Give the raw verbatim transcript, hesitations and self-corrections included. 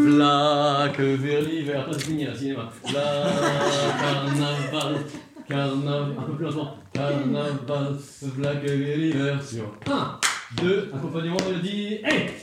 V'là que vers l'hiver. Après, c'est fini, là, cinéma. V'là, carnaval, carnaval. Un peu plus lentement. Carnaval, v'là que vers l'hiver sur un, deux, accompagnement de mélodie. Hey!